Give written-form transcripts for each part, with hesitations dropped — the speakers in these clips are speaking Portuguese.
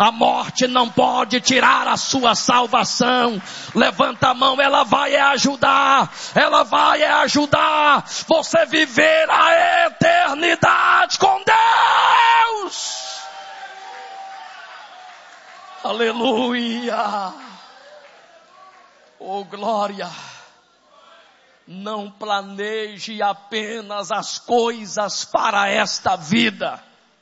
A morte não pode tirar a sua salvação. Levanta a mão, ela vai ajudar. Ela vai ajudar você viver a eternidade com Deus. Aleluia. Oh, glória. Não planeje apenas as coisas para esta vida.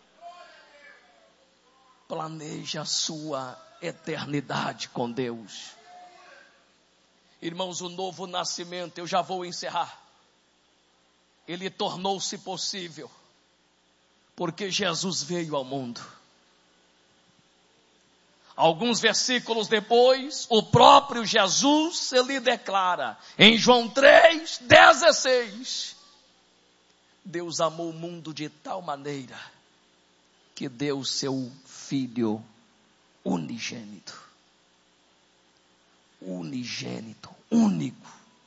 Planeje a sua eternidade com Deus. Irmãos, o novo nascimento, eu já vou encerrar. Ele tornou-se possível porque Jesus veio ao mundo. Alguns versículos depois, o próprio Jesus, ele declara, em João 3:16, Deus amou o mundo de tal maneira, que deu seu Filho unigênito, único,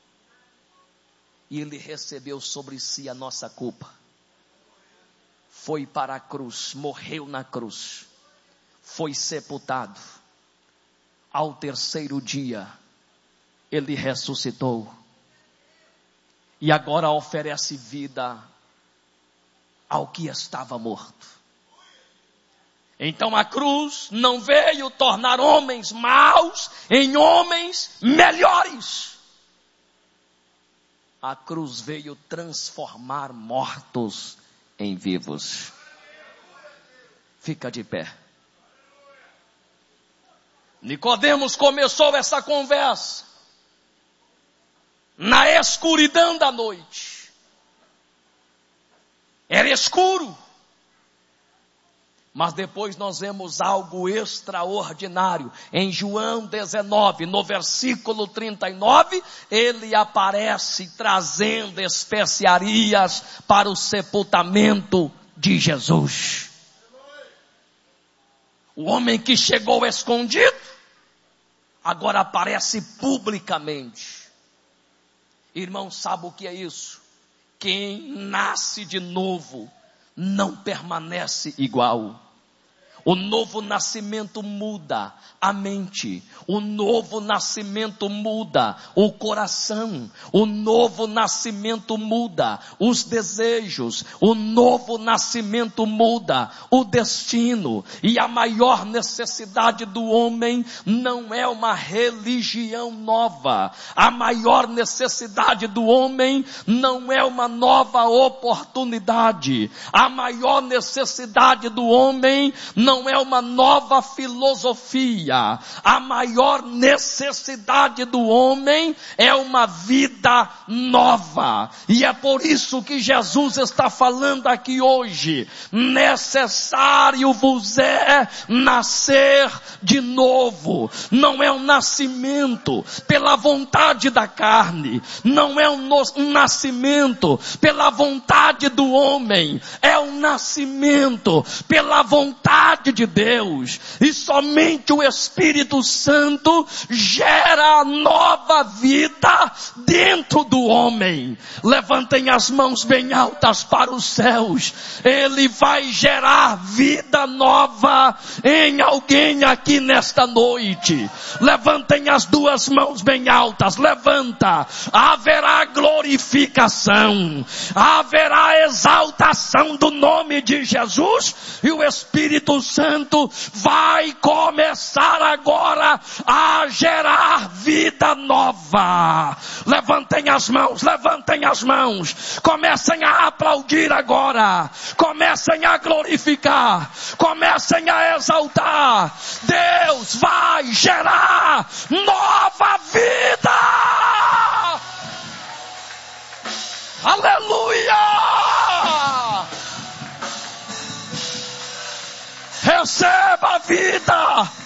e ele recebeu sobre si a nossa culpa, foi para a cruz, morreu na cruz, foi sepultado. Ao terceiro dia, ele ressuscitou. E agora oferece vida ao que estava morto. Então a cruz não veio tornar homens maus em homens melhores. A cruz veio transformar mortos em vivos. Fica de pé. Nicodemos começou essa conversa na escuridão da noite. Era escuro. Mas depois nós vemos algo extraordinário. Em João 19, no versículo 39, ele aparece trazendo especiarias para o sepultamento de Jesus. O homem que chegou escondido, agora aparece publicamente. Irmão, sabe o que é isso? Quem nasce de novo não permanece igual. O novo nascimento muda a mente. O novo nascimento muda o coração. O novo nascimento muda os desejos. O novo nascimento muda o destino. E a maior necessidade do homem não é uma religião nova. A maior necessidade do homem não é uma nova oportunidade. A maior necessidade do homem não é uma nova filosofia. A maior necessidade do homem é uma vida nova. E é por isso que Jesus está falando aqui hoje. Necessário vos é nascer de novo. Não é um nascimento pela vontade da carne. Não é um nascimento pela vontade do homem. É um nascimento pela vontade de Deus. E somente o Espírito Santo gera nova vida dentro do homem. Levantem as mãos bem altas para os céus. Ele vai gerar vida nova em alguém aqui nesta noite. Levantem as duas mãos bem altas. Levanta. Haverá glorificação. Haverá exaltação do nome de Jesus. E o Espírito Santo vai começar agora a gerar vida nova. Levantem as mãos, levantem as mãos. Comecem a aplaudir agora. Comecem a glorificar. Comecem a exaltar. Deus vai gerar nova vida. Aleluia! Receba a vida.